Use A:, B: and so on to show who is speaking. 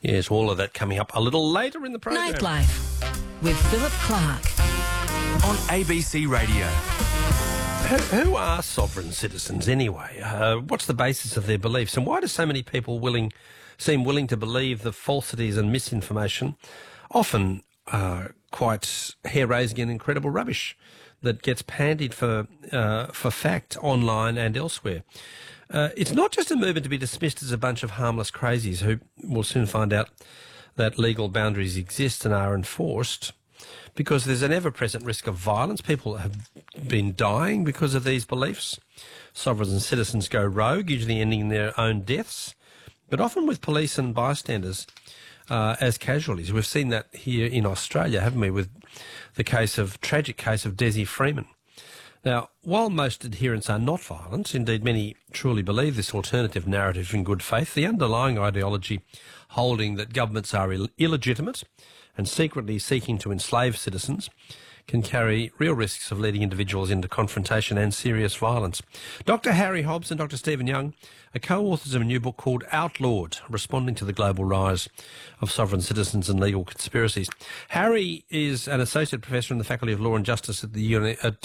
A: Yes, all of that coming up a little later in the program.
B: Nightlife with Philip Clark
C: on ABC Radio.
A: Who are sovereign citizens anyway? What's the basis of their beliefs, and why do so many people seem willing to believe the falsities and misinformation, often quite hair-raising and incredible rubbish that gets pandied for fact online and elsewhere? It's not just a movement to be dismissed as a bunch of harmless crazies who will soon find out that legal boundaries exist and are enforced, because there's an ever-present risk of violence. People have been dying because of these beliefs. Sovereigns and citizens go rogue, usually ending in their own deaths, but often with police and bystanders as casualties. We've seen that here in Australia, haven't we, with the tragic case of Desi Freeman. Now, while most adherents are not violent, indeed many truly believe this alternative narrative in good faith, the underlying ideology holding that governments are illegitimate and secretly seeking to enslave citizens can carry real risks of leading individuals into confrontation and serious violence. Dr. Harry Hobbs and Dr. Stephen Young are co-authors of a new book called Outlawed, Responding to the Global Rise of Sovereign Citizens and Legal Conspiracies. Harry is an associate professor in the Faculty of Law and Justice at